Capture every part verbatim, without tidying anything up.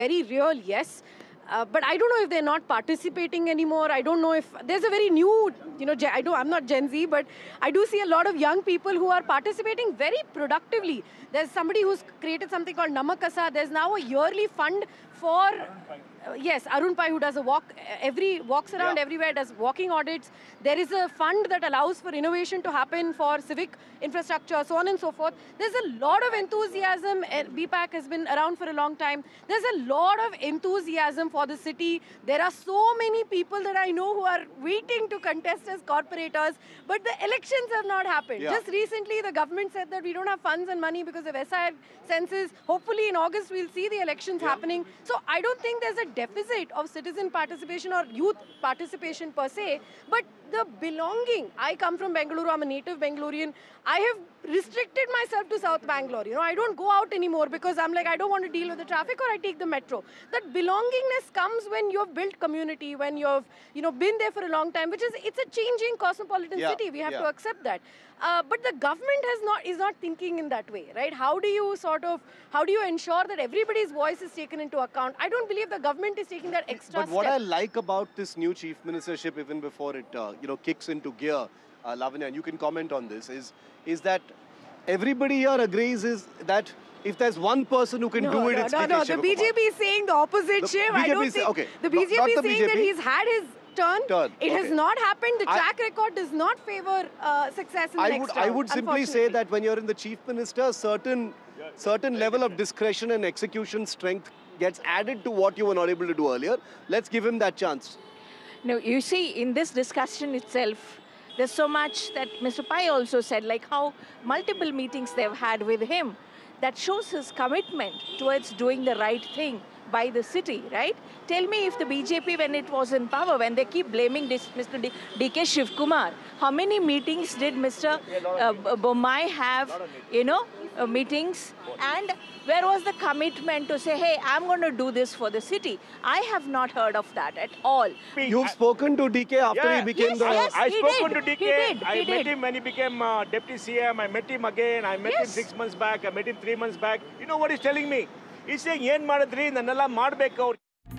very real, yes. Uh, but I don't know if they're not participating anymore. I don't know if there's a very new, you know, I do, I'm not Gen Z, but I do see a lot of young people who are participating very productively. There's somebody who's created something called Namakasa. There's now a yearly fund for, uh, yes, Arun Pai, who does a walk, every walks around yeah. everywhere, does walking audits. There is a fund that allows for innovation to happen for civic infrastructure, so on and so forth. There's a lot of enthusiasm. B PAC has been around for a long time. There's a lot of enthusiasm for the city. There are so many people that I know who are waiting to contest as corporators, but the elections have not happened. Yeah. Just recently, the government said that we don't have funds and money because of S I R census. Hopefully, in August, we'll see the elections yeah. happening. So I don't think there's a deficit of citizen participation or youth participation per se, but the belonging. I come from Bengaluru, I'm a native Bengalurian. I have restricted myself to South Bangalore. You know, I don't go out anymore because I'm like, I don't want to deal with the traffic, or I take the metro. That belongingness comes when you've built community, when you've, you know, been there for a long time, which is, it's a changing cosmopolitan yeah. city. We have yeah. to accept that. Uh, but the government has not, is not thinking in that way, right? How do you sort of, how do you ensure that everybody's voice is taken into account? I don't believe the government is taking that extra But step. what I like about this new chief ministership, even before it, uh, you know, kicks into gear, uh, Lavanya, and you can comment on this, is, is that everybody here agrees is that if there's one person who can no, do it, no, it's no, D K no, the Shivakumar. B J P is saying the opposite, Shiv. I don't think, okay. the B J P is saying B J P. that he's had his turn. turn. It okay. has not happened. The I, track record does not favor uh, success in the I next would, round, I would simply say that when you're in the chief minister, certain, certain level of discretion and execution strength gets added to what you were not able to do earlier. Let's give him that chance. No, you see, in this discussion itself, there's so much that Mister Pai also said, like how multiple meetings they've had with him, that shows his commitment towards doing the right thing by the city, right? Tell me, if the B J P, when it was in power, when they keep blaming this Mister D K Shivakumar, how many meetings did Mister Uh, Bommai have, you know, uh, meetings? And where was the commitment to say, hey, I'm going to do this for the city? I have not heard of that at all. You've spoken to D K after yeah. he became yes, the... Yes, I he spoken did. to D K. He did. I he met did. him when he became uh, deputy C M. I met him again. I met yes. him six months back. I met him three months back. You know what he's telling me? He's saying, "Yen madadri nannala madbeko."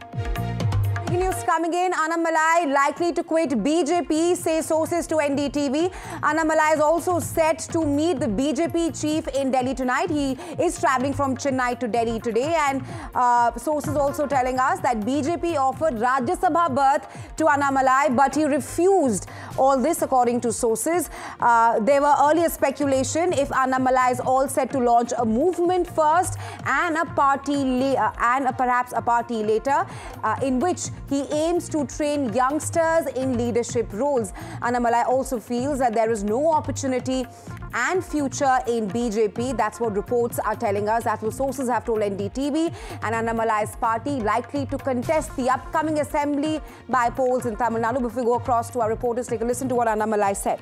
News coming in. Annamalai likely to quit B J P, say sources to N D T V. Annamalai is also set to meet the B J P chief in Delhi tonight. He is travelling from Chennai to Delhi today, and uh, sources also telling us that B J P offered Rajya Sabha berth to Annamalai, but he refused. All this according to sources. Uh, there were earlier speculation if Annamalai is all set to launch a movement first and a party uh, and a, perhaps a party later, uh, in which he aims to train youngsters in leadership roles. Annamalai also feels that there is no opportunity and future in B J P. That's what reports are telling us. That's what sources have told N D T V. And Annamalai's party likely to contest the upcoming assembly by polls in Tamil Nadu. Before we go across to our reporters, take a listen to what Annamalai said.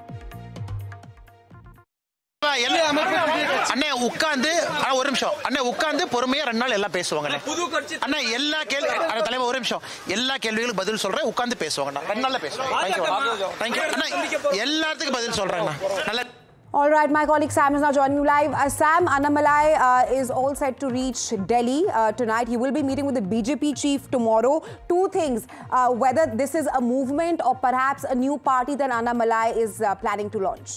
அண்ணே உட்கார்ந்து ஒரு நிமிஷம் அண்ணே உட்கார்ந்து பொறுமையா ரெண்டு நாள் எல்லாம் பேசுவாங்க அண்ணா எல்லா கேள்வி தலைவர் ஒரு நிமிஷம் எல்லா கேள்விகளுக்கும் பதில் சொல்றேன் உட்கார்ந்து பேசுவாங்க ரெண்டு நாள்ல பேசுவாங்க தேங்க்யூ அண்ணா எல்லாத்துக்கும் பதில் சொல்றேன் நல்ல All right, my colleague Sam is now joining you live. Uh, Sam, Annamalai uh, is all set to reach Delhi uh, tonight. He will be meeting with the B J P chief tomorrow. Two things, uh, whether this is a movement or perhaps a new party that Annamalai is uh, planning to launch.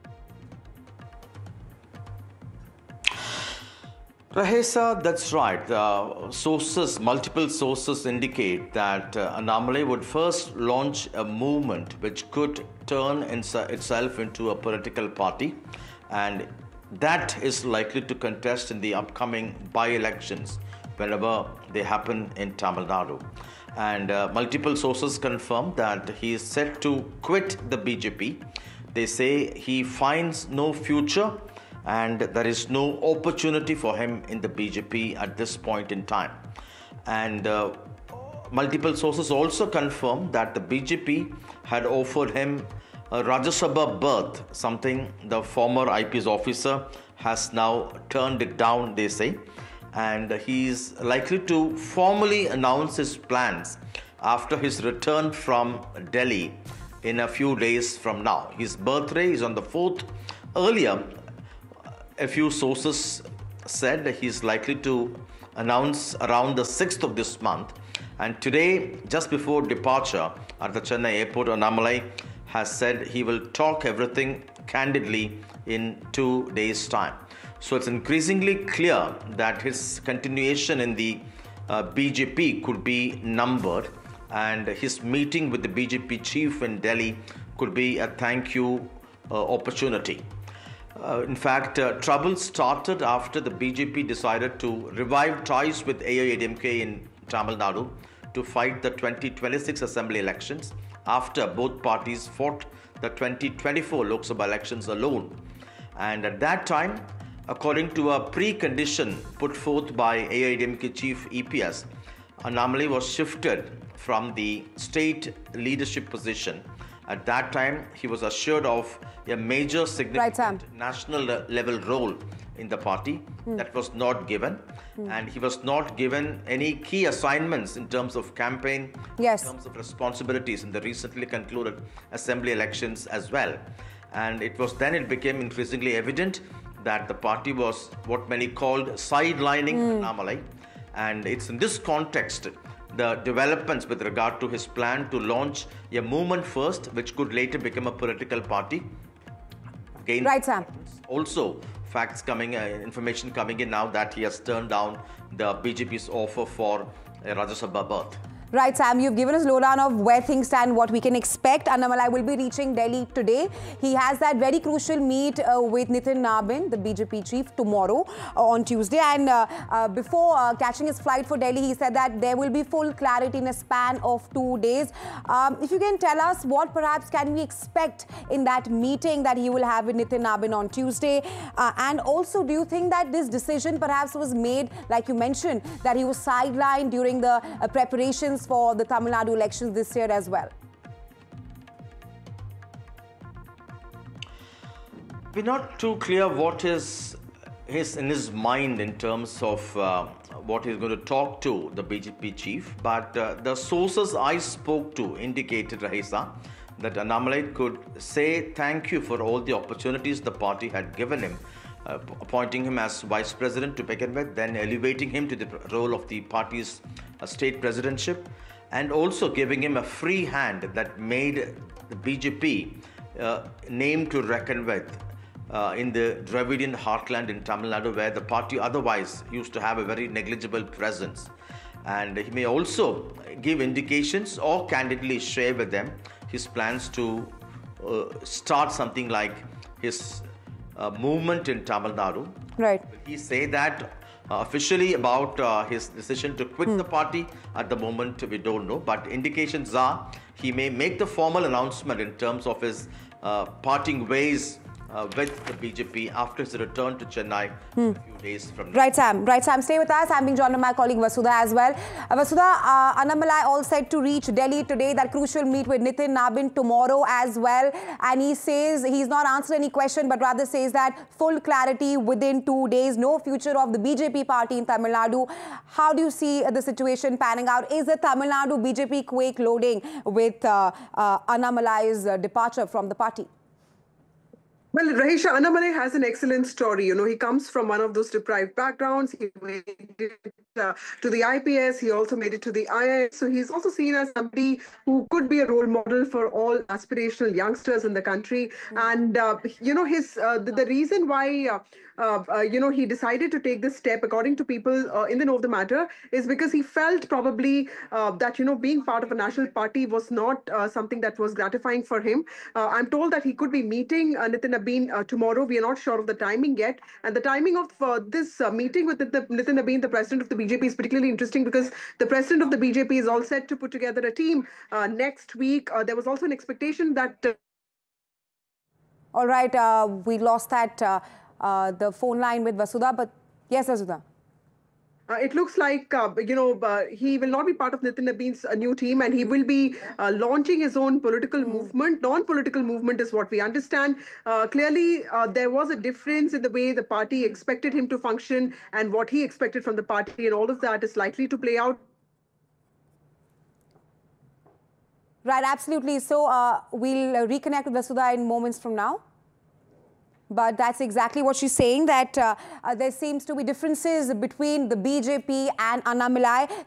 Rahesa, that's right. Uh, sources, multiple sources indicate that uh, Annamalai would first launch a movement which could turn itself into a political party, and that is likely to contest in the upcoming by-elections whenever they happen in Tamil Nadu. And uh, multiple sources confirm that he is set to quit the B J P. They say he finds no future and there is no opportunity for him in the B J P at this point in time. And uh, multiple sources also confirm that the B J P had offered him a Rajya Sabha berth, something the former I P S officer has now turned it down, they say. And he is likely to formally announce his plans after his return from Delhi in a few days from now. His birthday is on the fourth. Earlier, a few sources said he is likely to announced around the sixth of this month. And today, just before departure at the Chennai airport, Annamalai has said he will talk everything candidly in two days' time. So it's increasingly clear that his continuation in the uh, B J P could be numbered, and his meeting with the B J P chief in Delhi could be a thank you uh, opportunity. Uh, in fact, uh, trouble started after the B J P decided to revive ties with A I A D M K in Tamil Nadu to fight the twenty twenty-six assembly elections after both parties fought the twenty twenty-four Lok Sabha elections alone. And at that time, according to a precondition put forth by A I A D M K chief E P S, Annamalai was shifted from the state leadership position. At that time, he was assured of a major significant right, national level role in the party. Mm. That was not given. Mm. And he was not given any key assignments in terms of campaign, yes. in terms of responsibilities in the recently concluded assembly elections as well. And it was then it became increasingly evident that the party was what many called sidelining mm. Annamalai. And it's in this context the developments with regard to his plan to launch a movement first, which could later become a political party. Gain right, Sam. Also, facts coming, uh, information coming in now that he has turned down the B J P's offer for a Rajya Sabha berth. Right, Sam, you've given us lowdown of where things stand, what we can expect. Annamalai will be reaching Delhi today. He has that very crucial meet uh, with Nitin Nabin, the B J P chief, tomorrow uh, on Tuesday. And uh, uh, before uh, catching his flight for Delhi, he said that there will be full clarity in a span of two days. Um, if you can tell us what perhaps can we expect in that meeting that he will have with Nitin Nabin on Tuesday? Uh, and also, do you think that this decision perhaps was made, like you mentioned, that he was sidelined during the uh, preparations for the Tamil Nadu elections this year as well? We're not too clear what is his in his mind in terms of uh, what he's going to talk to the B J P chief, but uh, the sources I spoke to indicated, Rahisa, that Annamalai could say thank you for all the opportunities the party had given him, uh, appointing him as vice president to begin with, then elevating him to the role of the party's uh, state presidentship, and also giving him a free hand that made the B J P uh, name to reckon with uh, in the Dravidian heartland in Tamil Nadu, where the party otherwise used to have a very negligible presence. And he may also give indications or candidly share with them his plans to uh, start something like his uh, movement in Tamil Nadu. Right. He say that uh, officially about uh, his decision to quit hmm. the party at the moment, we don't know, but indications are he may make the formal announcement in terms of his uh, parting ways Uh, with the B J P after his return to Chennai hmm. a few days from now. Right, Sam. Right, Sam. Stay with us. I'm being joined by my colleague Vasudha as well. Uh, Vasudha, uh, Annamalai all set to reach Delhi today. That crucial meet with Nitin Nabin tomorrow as well. And he says he's not answered any question, but rather says that full clarity within two days. No future of the B J P party in Tamil Nadu. How do you see uh, the situation panning out? Is the Tamil Nadu B J P quake loading with uh, uh, Annamalai's uh, departure from the party? Well, Rahisha, Annamalai has an excellent story. You know, he comes from one of those deprived backgrounds. He made it uh, to the I P S. He also made it to the I I S. So he's also seen as somebody who could be a role model for all aspirational youngsters in the country. Mm-hmm. And, uh, you know, his uh, the, the reason why, uh, uh, uh, you know, he decided to take this step, according to people uh, in the know of the matter, is because he felt probably uh, that, you know, being part of a national party was not uh, something that was gratifying for him. Uh, I'm told that he could be meeting uh, Nitin Nabin uh, tomorrow. We are not sure of the timing yet. And the timing of uh, this uh, meeting with the, the Nitin Nabin, the president of the B J P, is particularly interesting because the president of the B J P is all set to put together a team uh, next week. Uh, there was also an expectation that... Uh... All right, uh, we lost that, uh, uh, the phone line with Vasudha, but yes, Vasudha. Uh, it looks like, uh, you know, uh, he will not be part of Nitin Nabin's uh, new team, and he will be uh, launching his own political mm. movement. Non-political movement is what we understand. Uh, clearly, uh, there was a difference in the way the party expected him to function and what he expected from the party, and all of that is likely to play out. Right, absolutely. So uh, we'll uh, reconnect with Vasudha in moments from now. But that's exactly what she's saying, that uh, uh, there seems to be differences between the B J P and Annamalai.